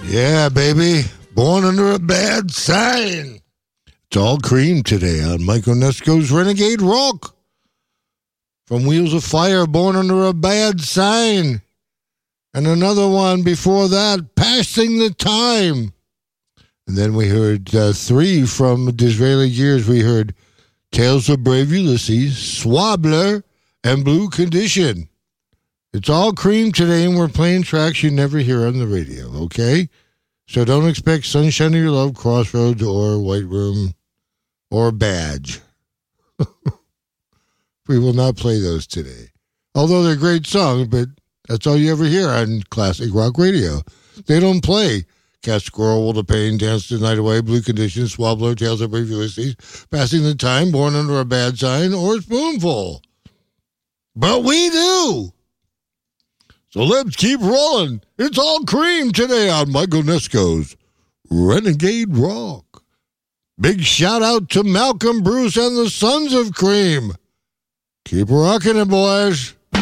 Yeah, baby. Born under a bad sign. It's all cream today on Mike Onesko's Renegade Rock. From Wheels of Fire, Born Under a Bad Sign. And another one before that, Passing the Time. And then we heard three from Disraeli Gears. We heard Tales of Brave Ulysses, Swabbler, and Blue Condition. It's all cream today, and we're playing tracks you never hear on the radio, okay? So don't expect Sunshine of Your Love, Crossroads, or White Room, or Badge. We will not play those today. Although they're great songs, but that's all you ever hear on classic rock radio. They don't play Cat Squirrel, Will the Pain, Dance the Night Away, Blue Condition, Swabbler, Tales of Brave Ulysses, Passing the Time, Born Under a Bad Sign, or Spoonful. But we do. So let's keep rolling. It's all cream today on Mike Onesko's Renegade Rock. Big shout out to Malcolm Bruce and the Sons of Cream. Keep rocking it, boys.